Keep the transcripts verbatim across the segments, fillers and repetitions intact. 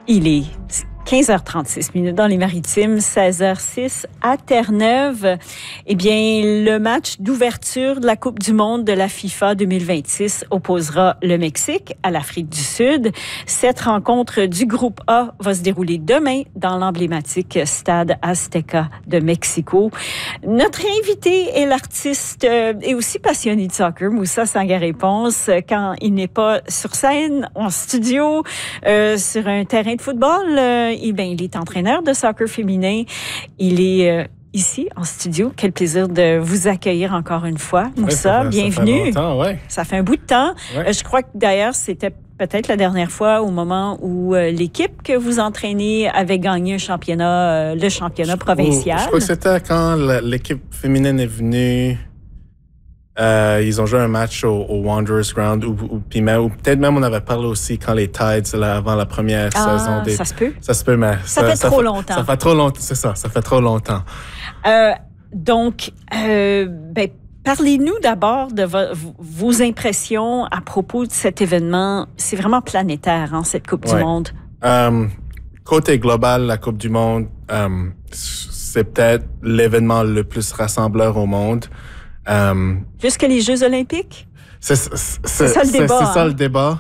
Il est quinze heures trente-six minutes dans les Maritimes, seize heures six à Terre-Neuve. Eh bien, le match d'ouverture de la Coupe du monde de la FIFA deux mille vingt-six opposera le Mexique à l'Afrique du Sud. Cette rencontre du groupe A va se dérouler demain dans l'emblématique Stade Azteca de Mexico. Notre invité est l'artiste et aussi passionné de soccer, Moussa Sangaré-Ponce, quand il n'est pas sur scène, en studio, euh, sur un terrain de football. Euh, Eh bien, il est entraîneur de soccer féminin. Il est euh, ici, en studio. Quel plaisir de vous accueillir encore une fois. Moussa, ouais, bienvenue. Ça fait longtemps, ouais. Ça fait un bout de temps. Ouais. Euh, je crois que d'ailleurs, c'était peut-être la dernière fois au moment où euh, l'équipe que vous entraînez avait gagné un championnat, euh, le championnat provincial. Je crois que c'était quand l'équipe féminine est venue. Euh, ils ont joué un match au, au Wanderers Ground, ou, ou, puis même, ou peut-être même on avait parlé aussi quand les Tides, là, avant la première ah, saison des... ça se peut. Ça se peut, mais... Ça, ça fait ça trop fait, longtemps. Ça fait trop longtemps, c'est ça, ça fait trop longtemps. Euh, donc, euh, ben, parlez-nous d'abord de vo- vos impressions à propos de cet événement. C'est vraiment planétaire, hein, cette Coupe ouais. du monde. Euh, côté global, la Coupe du monde, euh, c'est peut-être l'événement le plus rassembleur au monde. Um, Plus que les Jeux olympiques? C'est, c'est, c'est, c'est ça le c'est, débat. C'est hein? ça le débat.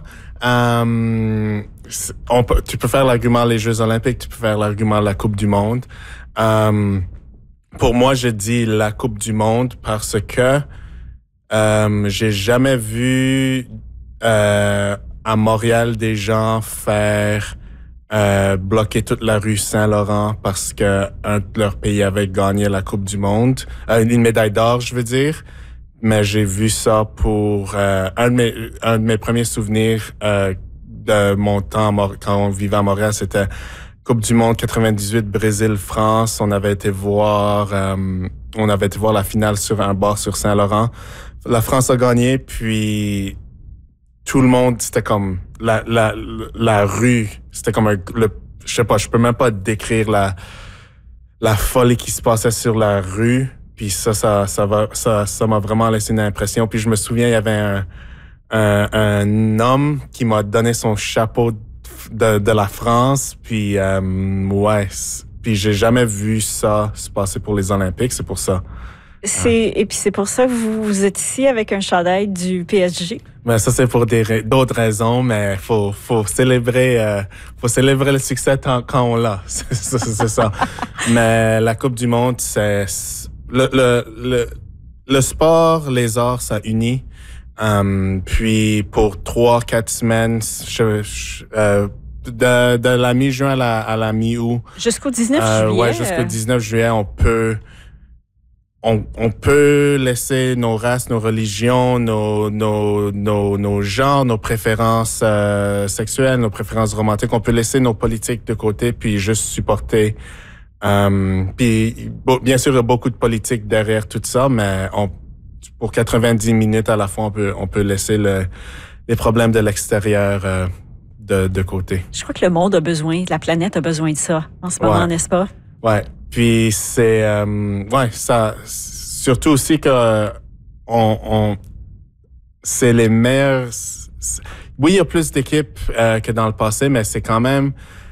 Um, on peut, tu peux faire l'argument les Jeux olympiques, tu peux faire l'argument la Coupe du monde. Um, pour moi, je dis la Coupe du monde parce que um, j'ai jamais vu euh, à Montréal des gens faire euh, bloquer toute la rue Saint-Laurent parce que un de leurs pays avait gagné la Coupe du monde, euh, une médaille d'or, je veux dire. Mais j'ai vu ça pour euh, un de mes un de mes premiers souvenirs euh, de mon temps quand on vivait à Montréal, c'était Coupe du monde quatre-vingt-dix-huit Brésil-France. On avait été voir euh, on avait été voir la finale sur un bar sur Saint-Laurent. La France a gagné, puis tout le monde, c'était comme la la la rue, c'était comme un le je sais pas, je peux même pas décrire la la folie qui se passait sur la rue, puis ça ça ça va ça ça m'a vraiment laissé une impression. Puis je me souviens, il y avait un un, un homme qui m'a donné son chapeau de de la France, puis euh, ouais, puis j'ai jamais vu ça se passer pour les Olympiques, c'est pour ça. C'est, et puis c'est pour ça que vous, vous êtes ici avec un chandail du P S G. Mais ça c'est pour des d'autres raisons, mais faut faut célébrer euh, faut célébrer le succès tant, quand on l'a. C'est, c'est, c'est ça. Mais la Coupe du monde, c'est le le le le sport, les arts, ça unit. Um, puis pour trois quatre semaines, je, je, euh, de de la mi-juin à la à la mi-août. Jusqu'au dix-neuf euh, juillet. Ouais, jusqu'au dix-neuf juillet, on peut On, on peut laisser nos races, nos religions, nos, nos, nos, nos genres, nos préférences euh, sexuelles, nos préférences romantiques. On peut laisser nos politiques de côté puis juste supporter. Euh, puis bon, bien sûr, il y a beaucoup de politique derrière tout ça, mais on, pour quatre-vingt-dix minutes à la fois, on peut, on peut laisser le, les problèmes de l'extérieur euh, de, de côté. Je crois que le monde a besoin, la planète a besoin de ça en ce moment, ouais. n'est-ce pas? Ouais. Puis c'est euh, ouais ça surtout aussi que on, on c'est les meilleurs. Oui, il y a plus d'équipes euh, que dans le passé, mais c'est quand même